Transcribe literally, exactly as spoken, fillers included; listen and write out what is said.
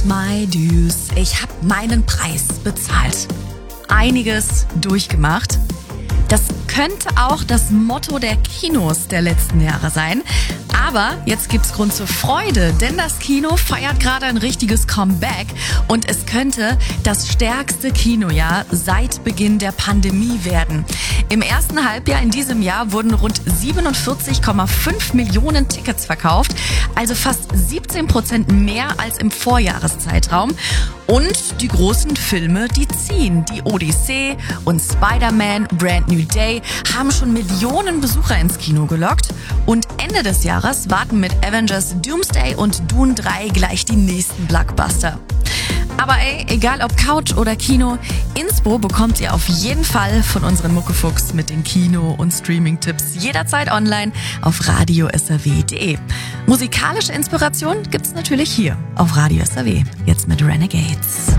my dues. Ich habe meinen Preis bezahlt. Einiges durchgemacht. Das könnte auch das Motto der Kinos der letzten Jahre sein. Aber jetzt gibt's Grund zur Freude, denn das Kino feiert gerade ein richtiges Comeback und es könnte das stärkste Kinojahr seit Beginn der Pandemie werden. Im ersten Halbjahr in diesem Jahr wurden rund siebenundvierzig Komma fünf Millionen Tickets verkauft, also fast siebzehn Prozent mehr als im Vorjahreszeitraum. Und die großen Filme, die ziehen. Die Odyssee und Spider-Man Brand New Day haben schon Millionen Besucher ins Kino gelockt. Und Ende des Jahres warten mit Avengers Doomsday und Dune drei gleich die nächsten Blockbuster. Aber ey, egal ob Couch oder Kino, Inspo bekommt ihr auf jeden Fall von unseren Muckefuchs mit den Kino- und Streaming-Tipps jederzeit online auf radio s r w punkt d e. Musikalische Inspiration gibt's natürlich hier auf Radio S R W, jetzt mit Renegades.